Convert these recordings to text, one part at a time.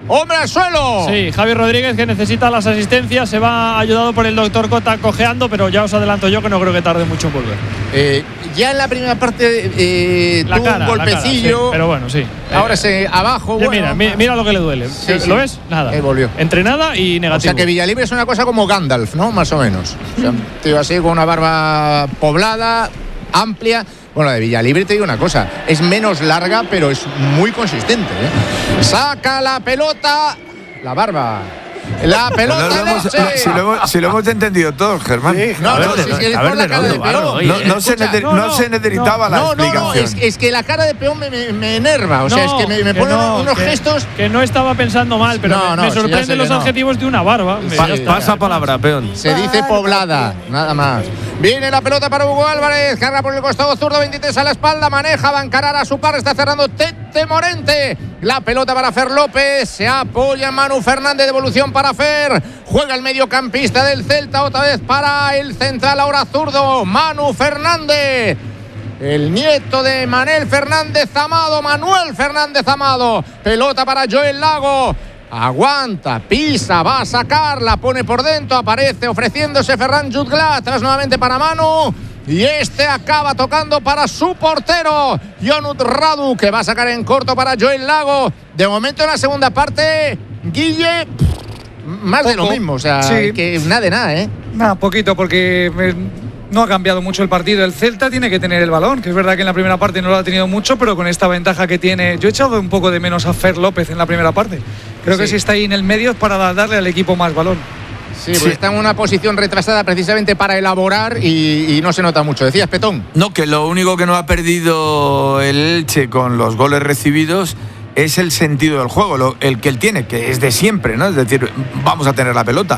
¡Hombre al suelo! Sí, Javi Rodríguez, que necesita las asistencias, se va ayudado por el doctor Cota cojeando, pero ya os adelanto yo que no creo que tarde mucho en volver. Ya en la primera parte tuvo un golpecillo, sí, pero bueno, sí. Ahora abajo. Bueno, mira lo que le duele. Sí, ¿Lo ves? Nada. Volvió. Entrenada y negativo. O sea que Villalibre es una cosa como Gandalf, ¿no? Más o menos. O sea, un tío así con una barba poblada, amplia. Bueno, de Villalibre te digo una cosa, es menos larga, pero es muy consistente, ¿eh? Saca la pelota, la barba. La pelota si lo hemos entendido todos, Germán. Sí, no se necesitaba la explicación. Es que la cara de Peón me enerva. O sea, es que me pone unos gestos. Que no estaba pensando mal, pero me sorprenden los adjetivos de una barba. Pasa palabra, Peón. Se dice poblada, nada más. Viene la pelota para Hugo Álvarez, carga por el costado zurdo, 23 a la espalda, maneja, va a encarar a su par, está cerrando Tete Morente. La pelota para Fer López, se apoya Manu Fernández, devolución para Fer, juega el mediocampista del Celta, otra vez para el central, ahora zurdo, Manu Fernández. El nieto de Manuel Fernández Amado, pelota para Joel Lago. Aguanta, pisa, va a sacar, la pone por dentro, aparece ofreciéndose Ferran Jutgla, atrás nuevamente para Manu. Y este acaba tocando para su portero, Jonut Radu, que va a sacar en corto para Joel Lago. De momento en la segunda parte, Guille, más poco de lo mismo, o sea, sí. Que nada de nada, ¿eh? Nada, poquito, porque no ha cambiado mucho el partido. El Celta tiene que tener el balón, que es verdad que en la primera parte no lo ha tenido mucho, pero con esta ventaja que tiene. Yo he echado un poco de menos a Fer López en la primera parte. Creo que si está ahí en el medio es para darle al equipo más balón. Sí, porque está en una posición retrasada precisamente para elaborar y no se nota mucho. Decías, Petón. No, que lo único que no ha perdido el Elche con los goles recibidos es el sentido del juego, el que él tiene, que es de siempre, ¿no? Es decir, vamos a tener la pelota,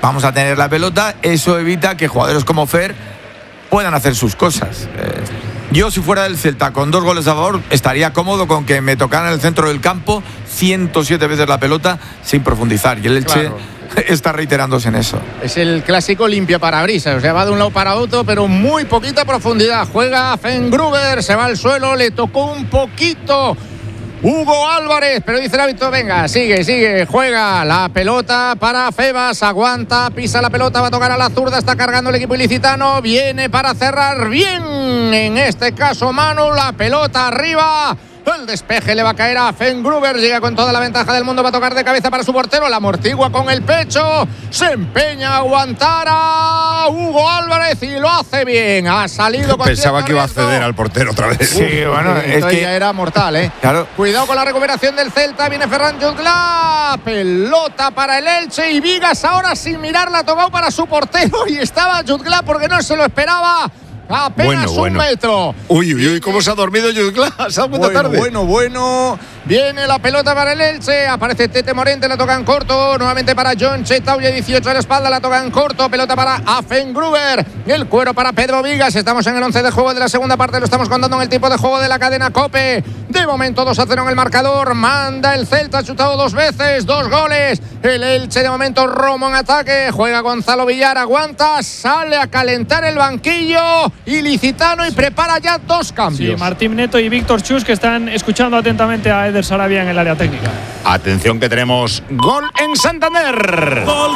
eso evita que jugadores como Fer puedan hacer sus cosas. Yo, si fuera del Celta con 2 goles a favor, estaría cómodo con que me tocaran en el centro del campo 107 veces la pelota sin profundizar, y el Elche está reiterándose en eso. Es el clásico limpia parabrisas, o sea, va de un lado para otro, pero muy poquita profundidad. Juega Fengruber, se va al suelo, le tocó un poquito Hugo Álvarez, pero dice el árbitro, venga, sigue, juega la pelota para Febas, aguanta, pisa la pelota, va a tocar a la zurda, está cargando el equipo ilicitano, viene para cerrar bien, en este caso Manu, la pelota arriba. El despeje le va a caer a Fengruber, llega con toda la ventaja del mundo, va a tocar de cabeza para su portero, la amortigua con el pecho, se empeña a aguantar a Hugo Álvarez y lo hace bien, ha salido con pensaba que iba a ceder al portero otra vez. Sí, bueno, es que ya era mortal, ¿eh? Claro. Cuidado con la recuperación del Celta, viene Ferran Jutgla, pelota para el Elche y Vigas ahora sin mirar la ha tocado para su portero y estaba Jutgla porque no se lo esperaba. Apenas un metro. Uy, cómo se ha dormido Jutgla. Se ha vuelto tarde. Bueno. Viene la pelota para el Elche. Aparece Tete Morente, la toca en corto. Nuevamente para John Chetauya, 18 a la espalda, la toca en corto. Pelota para Fengruber. El cuero para Pedro Vigas. Estamos en el 11 de juego de la segunda parte. Lo estamos contando en el tiempo de juego de la cadena COPE. De momento 2-0 en el marcador. Manda el Celta, ha chutado 2 veces, 2 goles. El Elche de momento Romo en ataque. Juega Gonzalo Villar, aguanta. Sale a calentar el banquillo ilicitano y prepara ya 2 cambios. Sí, Martín Neto y Víctor Chus, que están escuchando atentamente a Eder Sarabia en el área técnica. Atención que tenemos gol en Santander. Gol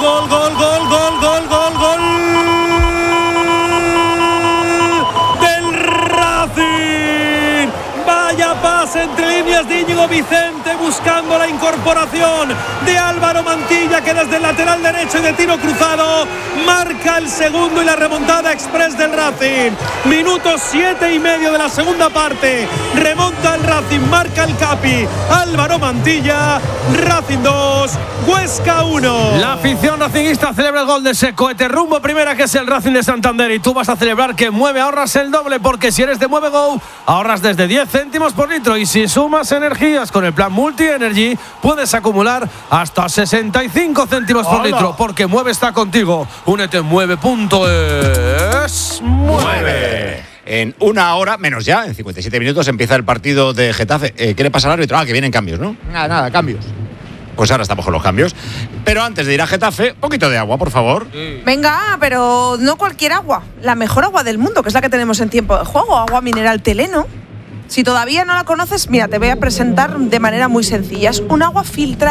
del Racing. Vaya pase entre líneas de Íñigo Vicente buscando la incorporación de Álvaro Mantilla, que desde el lateral derecho y de tiro cruzado marca el segundo y la remontada express del Racing. Minuto 7,5 de la segunda parte. Remonta el Racing, marca el Capi Álvaro Mantilla. Racing 2, Huesca 1. La afición racingista celebra el gol de ese cohete rumbo primera, que es el Racing de Santander, y tú vas a celebrar que Mueve ahorras el doble, porque si eres de Mueve Go ahorras desde 10 céntimos por litro, y si sumas energías con el plan Multi Energy puedes acumular hasta 65 céntimos por litro, porque Mueve está contigo. Únete en mueve.es. Mueve. En 1 hora, menos ya, en 57 minutos empieza el partido de Getafe. ¿Qué le pasa al árbitro? Que vienen cambios, ¿no? Nada, cambios. Pues ahora estamos con los cambios. Pero antes de ir a Getafe, poquito de agua, por favor. Venga, pero no cualquier agua. La mejor agua del mundo, que es la que tenemos en tiempo de juego. Agua mineral Teleno. Si todavía no la conoces, mira, te voy a presentar de manera muy sencilla. Es un agua filtrada.